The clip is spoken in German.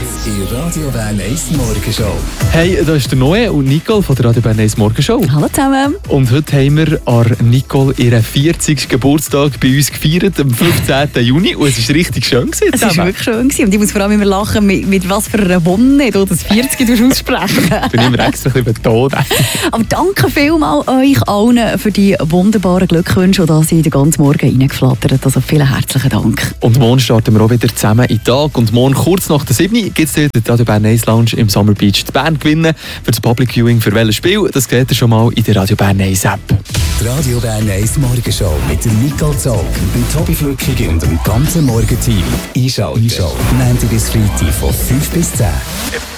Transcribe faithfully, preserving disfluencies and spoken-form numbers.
in Radio Bern eins Morgenshow. Hey, da ist der Noe und Nicole von der Radio Bern eins Morgenshow. Hallo zusammen. Und heute haben wir an Nicole ihren vierzigsten Geburtstag bei uns gefeiert, am fünfzehnten Juni. Und es war richtig schön gewesen. Es war wirklich schön gewesen. Und ich muss vor allem immer lachen, mit, mit was für einer Wonne du das vierzig aussprechen. Ich bin immer extra ein bisschen betont. Aber danke vielmals euch allen für die wunderbaren Glückwünsche, und dass ihr den ganzen Morgen reingeflattert. Also vielen herzlichen Dank. Und morgen starten wir auch wieder zusammen in den Tag. Und morgen kurz nach der sieben gibt es die Radio Bern eins Lounge im Summer Beach. Die Bern gewinnen für das Public Viewing für welches Spiel. Das seht ihr schon mal in der Radio Bern eins App. Die Radio Bern eins Morgenshow mit dem Nicole Zog, dem Tobi Flückig und dem ganzen Morgenteam. Einschalten. Einschalten. Montag bis Freitag von fünf bis zehn.